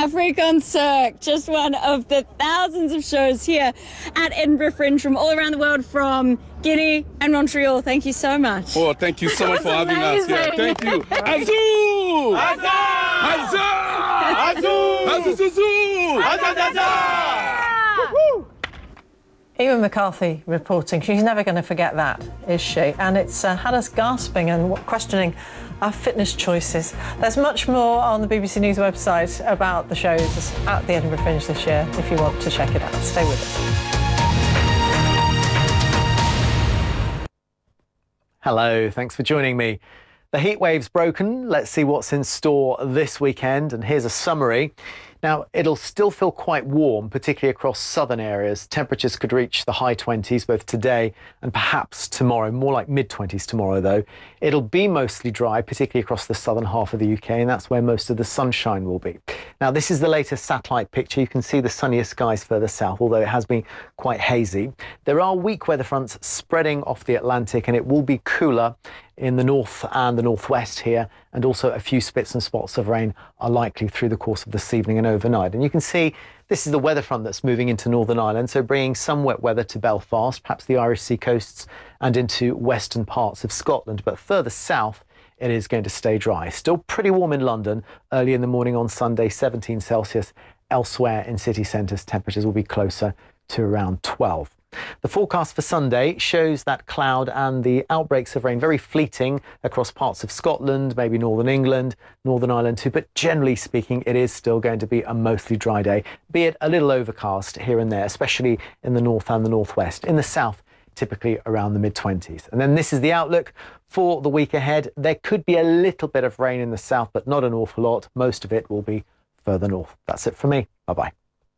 Afrikaans Cirque, just one of the thousands of shows here at Edinburgh Fringe from all around the world, from Guinea and Montreal. Thank you so much. Oh, thank you so much for having us. Yeah, thank you. Azul! Azul! Azul! Azul! Azul! Ewan McCarthy reporting. She's never going to forget that, is she? And it's had us gasping and questioning our fitness choices. There's much more on the BBC News website about the shows at the Edinburgh Fringe this year, if you want to check it out. Stay with us. Hello, thanks for joining me. The heatwave's broken. Let's see what's in store this weekend, and here's a summary. Now, it'll still feel quite warm, particularly across southern areas. Temperatures could reach the high 20s both today and perhaps tomorrow, more like mid-20s tomorrow, though. It'll be mostly dry, particularly across the southern half of the UK, and that's where most of the sunshine will be. Now, this is the latest satellite picture. You can see the sunnier skies further south, although it has been quite hazy. There are weak weather fronts spreading off the Atlantic, and it will be cooler in the north and the northwest here, and also a few spits and spots of rain are likely through the course of this evening and overnight. And you can see this is the weather front that's moving into Northern Ireland, so bringing some wet weather to Belfast, perhaps the Irish Sea coasts and into western parts of Scotland. But further south, it is going to stay dry. Still pretty warm in London early in the morning on Sunday, 17 Celsius. Elsewhere in city centres, temperatures will be closer to around 12. The forecast for Sunday shows that cloud and the outbreaks of rain very fleeting across parts of Scotland, maybe northern England, Northern Ireland too, but generally speaking, it is still going to be a mostly dry day, be it a little overcast here and there, especially in the north and the northwest. In the south, typically around the mid-20s. And then this is the outlook for the week ahead. There could be a little bit of rain in the south, but not an awful lot. Most of it will be further north. That's it from me. Bye-bye.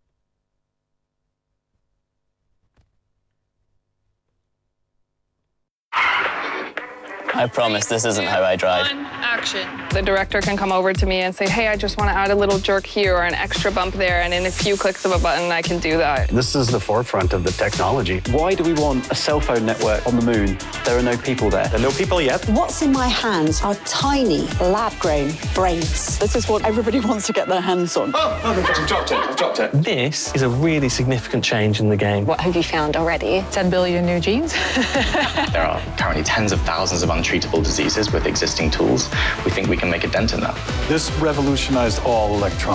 I promise this isn't how I drive. Action. The director can come over to me and say, hey, I just want to add a little jerk here or an extra bump there, and in a few clicks of a button, I can do that. This is the forefront of the technology. Why do we want a cell phone network on the moon? There are no people there. There are no people yet. What's in my hands are tiny, lab-grown brains. This is what everybody wants to get their hands on. Oh, I've dropped it. This is a really significant change in the game. What have you found already? 10 billion new genes. There are currently tens of thousands of untreatable diseases with existing tools. We think we can make a dent in that. This revolutionized all electronics.